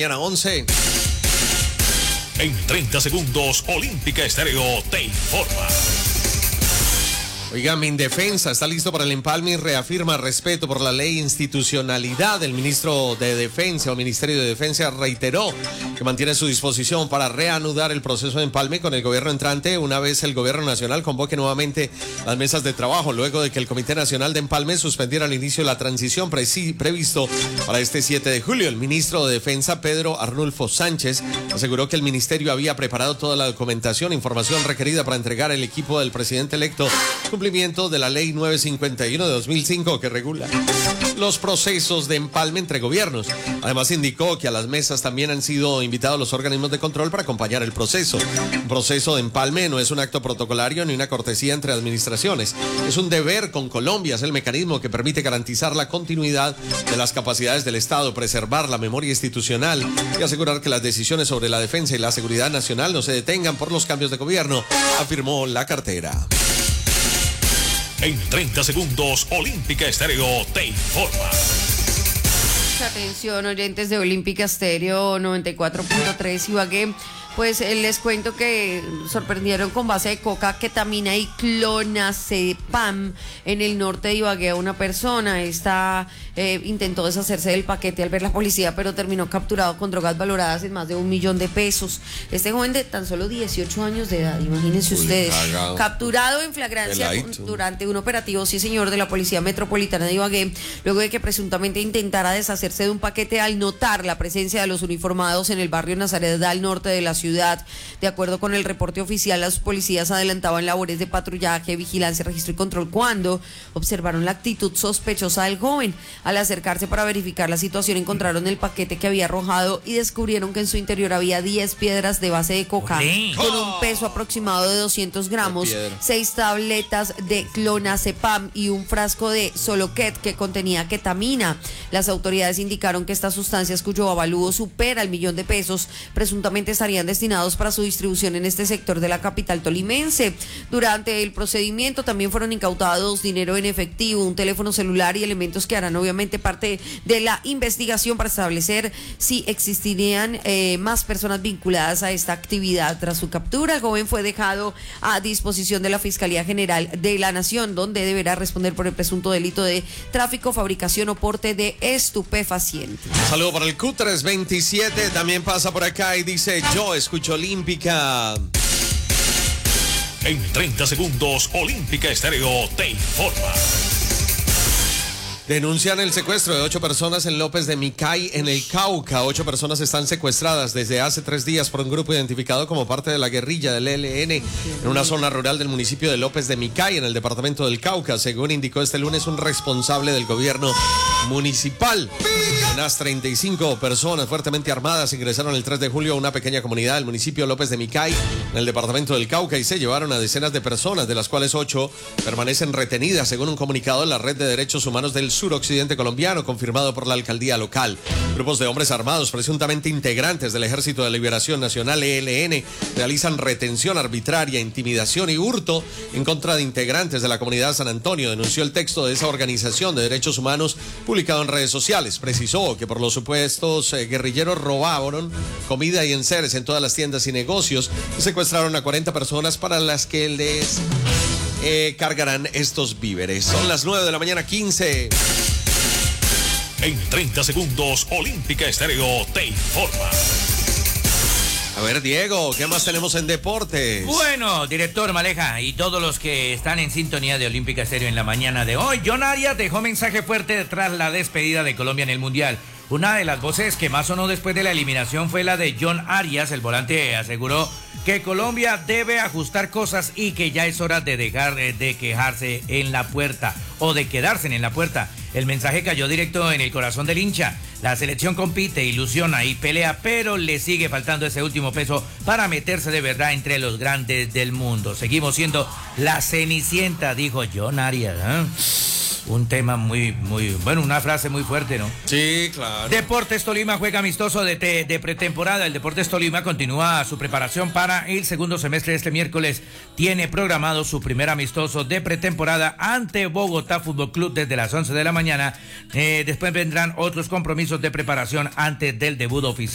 Mañana 11. En 30 segundos, Olímpica Estéreo te informa. Oiga, Mindefensa está listo para el empalme y reafirma respeto por la ley e institucionalidad. El ministro de Defensa o Ministerio de Defensa reiteró que mantiene su disposición para reanudar el proceso de empalme con el gobierno entrante una vez el gobierno nacional convoque nuevamente las mesas de trabajo, luego de que el Comité Nacional de Empalme suspendiera al inicio la transición previsto para este 7 de julio. El ministro de Defensa, Pedro Arnulfo Sánchez, aseguró que el ministerio había preparado toda la documentación e información requerida para entregar al equipo del presidente electo cumplimiento de la ley 951 de 2005 que regula los procesos de empalme entre gobiernos. Además indicó que a las mesas también han sido invitados los organismos de control para acompañar el proceso. Un proceso de empalme no es un acto protocolario ni una cortesía entre administraciones. Es un deber con Colombia, es el mecanismo que permite garantizar la continuidad de las capacidades del Estado, preservar la memoria institucional y asegurar que las decisiones sobre la defensa y la seguridad nacional no se detengan por los cambios de gobierno, afirmó la cartera. En 30 segundos, Olímpica Estéreo te informa. Atención, oyentes de Olímpica Estéreo 94.3 Ibagué. Pues les cuento que sorprendieron con base de coca, ketamina y clonazepam en el norte de Ibagué a una persona. Esta intentó deshacerse del paquete al ver la policía, pero terminó capturado con drogas valoradas en más de 1 millón de pesos. Este joven de tan solo 18 años de edad, imagínense ustedes, capturado en flagrancia durante un operativo, sí señor, de la Policía Metropolitana de Ibagué, luego de que presuntamente intentara deshacerse de un paquete al notar la presencia de los uniformados en el barrio Nazaret al norte de la ciudad. De acuerdo con el reporte oficial, las policías adelantaban labores de patrullaje, vigilancia, registro y control cuando observaron la actitud sospechosa del joven. Al acercarse para verificar la situación, encontraron el paquete que había arrojado y descubrieron que en su interior había 10 piedras de base de coca con un peso aproximado de 200 gramos, 6 tabletas de clonazepam y un frasco de Soloquet que contenía ketamina. Las autoridades indicaron que estas sustancias, cuyo avalúo supera el 1 millón de pesos, presuntamente estarían destinados para su distribución en este sector de la capital tolimense. Durante el procedimiento también fueron incautados dinero en efectivo, un teléfono celular y elementos que harán obviamente parte de la investigación para establecer si existirían más personas vinculadas a esta actividad. Tras su captura, el joven fue dejado a disposición de la Fiscalía General de la Nación, donde deberá responder por el presunto delito de tráfico, fabricación o porte de estupefacientes. Saludo para el Q327, también pasa por acá y dice: yo escucho Olímpica. En 30 segundos, Olímpica Estéreo te informa. Denuncian el secuestro de 8 personas en López de Micay, en el Cauca. 8 personas están secuestradas desde hace 3 días por un grupo identificado como parte de la guerrilla del ELN en una zona rural del municipio de López de Micay, en el departamento del Cauca, según indicó este lunes un responsable del gobierno municipal. Unas 35 personas fuertemente armadas ingresaron el 3 de julio a una pequeña comunidad del municipio López de Micay, en el departamento del Cauca, y se llevaron a decenas de personas, de las cuales 8 permanecen retenidas, según un comunicado de la Red de Derechos Humanos del suroccidente colombiano, confirmado por la alcaldía local. Grupos de hombres armados, presuntamente integrantes del Ejército de Liberación Nacional ELN, realizan retención arbitraria, intimidación y hurto en contra de integrantes de la comunidad San Antonio, denunció el texto de esa organización de derechos humanos publicado en redes sociales. Precisó que por los supuestos guerrilleros robaron comida y enseres en todas las tiendas y negocios y secuestraron a 40 personas para las que les cargarán estos víveres. Son las 9 de la mañana, 15. En 30 segundos, Olímpica Estéreo te informa. A ver, Diego, ¿qué más tenemos en deportes? Bueno, director Maleja y todos los que están en sintonía de Olímpica Estéreo en la mañana de hoy, John Arias dejó mensaje fuerte tras la despedida de Colombia en el Mundial. Una de las voces que más sonó después de la eliminación fue la de John Arias. El volante aseguró que Colombia debe ajustar cosas y que ya es hora de dejar de quejarse en la puerta o de quedarse en la puerta. El mensaje cayó directo en el corazón del hincha. La selección compite, ilusiona y pelea, pero le sigue faltando ese último peso para meterse de verdad entre los grandes del mundo. Seguimos siendo la Cenicienta, dijo John Arias, ¿eh? Un tema muy, bueno, una frase muy fuerte, ¿no? Sí, claro. Deportes Tolima juega amistoso de pretemporada. El Deportes Tolima continúa su preparación para el segundo semestre de este miércoles. Tiene programado su primer amistoso de pretemporada ante Bogotá Fútbol Club desde las 11 de la mañana. Después vendrán otros compromisos de preparación antes del debut oficial.